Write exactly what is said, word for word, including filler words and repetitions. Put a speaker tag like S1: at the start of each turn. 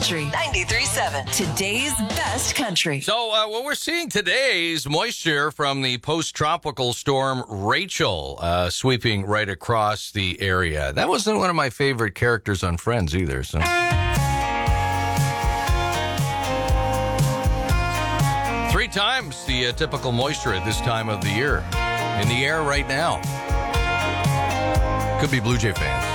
S1: Country ninety-three point seven. Today's best country.
S2: So, uh, what we're seeing today is moisture from the post-tropical storm Rachel uh, sweeping right across the area. That wasn't one of my favorite characters on Friends either. So, three times the uh, typical moisture at this time of the year in the air right now. Could be Blue Jay fans.